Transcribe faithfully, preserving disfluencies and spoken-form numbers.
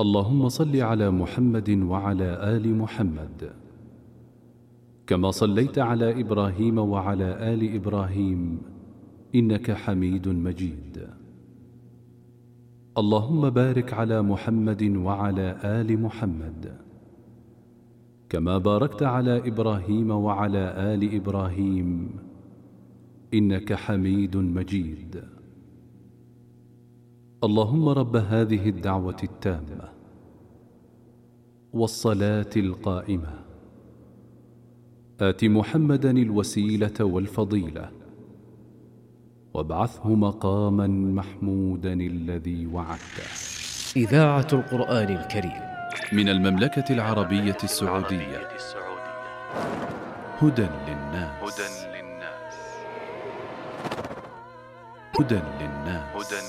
اللهم صل على محمد وعلى آل محمد كما صليت على إبراهيم وعلى آل إبراهيم إنك حميد مجيد. اللهم بارك على محمد وعلى آل محمد كما باركت على إبراهيم وعلى آل إبراهيم إنك حميد مجيد. اللهم رب هذه الدعوة التامة والصلاة القائمة آت محمدا الوسيلة والفضيلة وابعثه مقاما محمودا الذي وعدته. إذاعة القرآن الكريم من المملكة العربية السعودية. هدى للناس. هدى للناس. هدى للناس.